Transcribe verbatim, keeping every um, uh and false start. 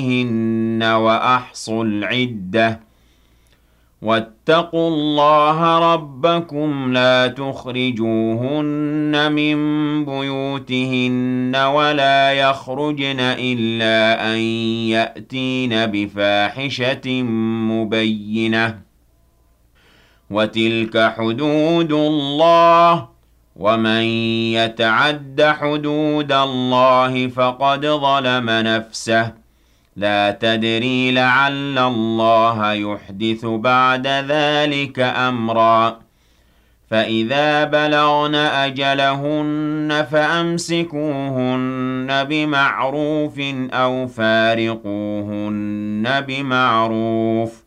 هن وأحصوا العدة واتقوا الله ربكم لا تخرجوهن من بيوتهن ولا يخرجن إلا أن يأتين بفاحشة مبينة وتلك حدود الله ومن يتعد حدود الله فقد ظلم نفسه لا تدري لعل الله يحدث بعد ذلك أمرا فإذا بلغن أجلهن فأمسكوهن بمعروف أو فارقوهن بمعروف